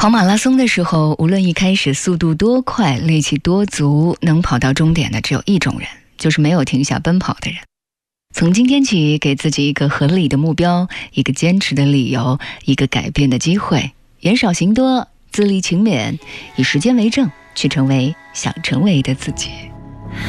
跑马拉松的时候，无论一开始速度多快，力气多足，能跑到终点的只有一种人，就是没有停下奔跑的人。从今天起，给自己一个合理的目标，一个坚持的理由，一个改变的机会，言少行多，自立勤勉，以时间为证，去成为想成为的自己。